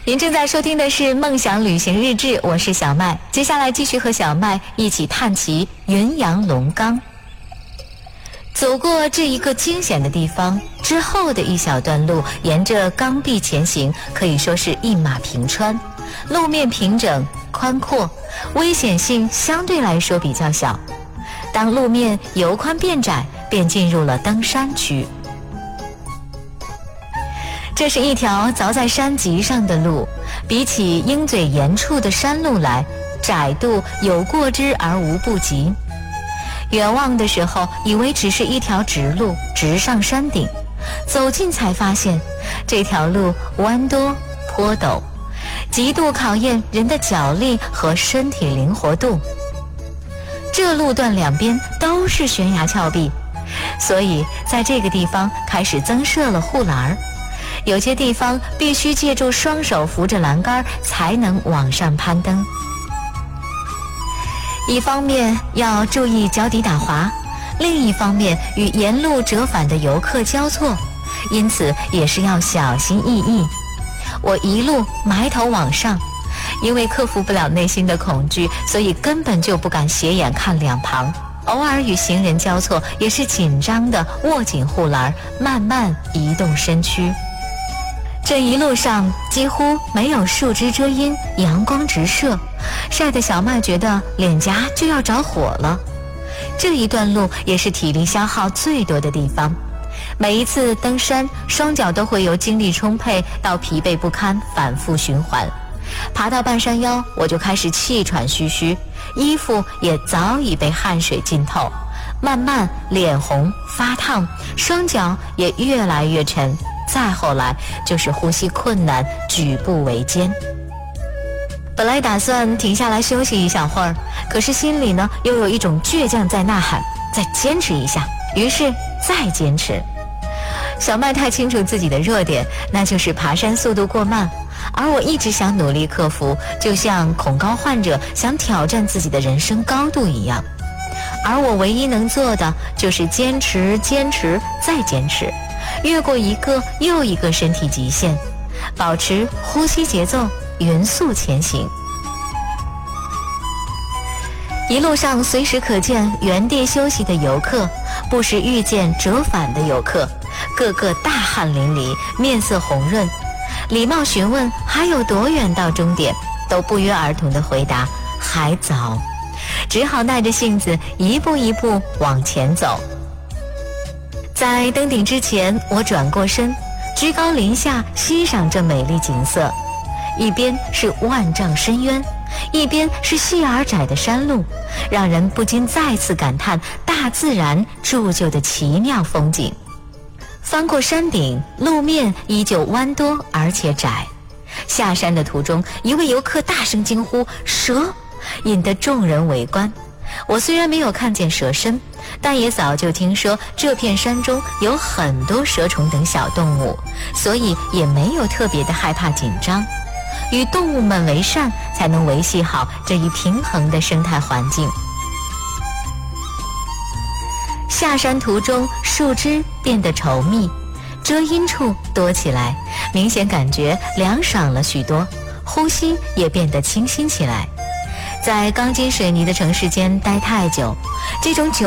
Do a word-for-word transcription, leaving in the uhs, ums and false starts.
您正在收听的是梦想旅行日志，我是小麦。接下来继续和小麦一起探奇云阳龙冈。走过这一个惊险的地方之后的一小段路，沿着冈壁前行，可以说是一马平川，路面平整宽阔，危险性相对来说比较小。当路面由宽变窄，便进入了登山区。这是一条凿在山脊上的路，比起鹰嘴岩处的山路来，窄度有过之而无不及。远望的时候，以为只是一条直路，直上山顶，走近才发现，这条路弯多坡陡，极度考验人的脚力和身体灵活度。这路段两边都是悬崖峭壁，所以在这个地方开始增设了护栏，有些地方必须借助双手扶着栏杆才能往上攀登。一方面要注意脚底打滑，另一方面与沿路折返的游客交错，因此也是要小心翼翼。我一路埋头往上，因为克服不了内心的恐惧，所以根本就不敢斜眼看两旁，偶尔与行人交错，也是紧张地握紧护栏，慢慢移动身躯。这一路上几乎没有树枝遮阴，阳光直射，晒得小麦觉得脸颊就要着火了。这一段路也是体力消耗最多的地方，每一次登山，双脚都会由精力充沛到疲惫不堪反复循环。爬到半山腰，我就开始气喘吁吁，衣服也早已被汗水浸透，慢慢脸红发烫，双脚也越来越沉，再后来就是呼吸困难，举步维艰。本来打算停下来休息一小会儿，可是心里呢又有一种倔强在呐喊，再坚持一下，于是再坚持。小麦太清楚自己的弱点，那就是爬山速度过慢，而我一直想努力克服，就像恐高患者想挑战自己的人生高度一样。而我唯一能做的就是坚持坚持再坚持，越过一个又一个身体极限，保持呼吸节奏，匀速前行。一路上随时可见原地休息的游客，不时遇见折返的游客，个个大汗淋漓，面色红润，礼貌询问还有多远到终点，都不约而同地回答还早，只好耐着性子一步一步往前走。在登顶之前，我转过身，居高临下欣赏这美丽景色，一边是万丈深渊，一边是细而窄的山路，让人不禁再次感叹大自然铸就的奇妙风景。翻过山顶，路面依旧弯多而且窄。下山的途中，一位游客大声惊呼蛇，引得众人围观。我虽然没有看见蛇身，但也早就听说这片山中有很多蛇虫等小动物，所以也没有特别的害怕紧张。与动物们为善，才能维系好这一平衡的生态环境。下山途中，树枝变得稠密，遮阴处多起来，明显感觉凉爽了许多，呼吸也变得清新起来。在钢筋水泥的城市间待太久，这种久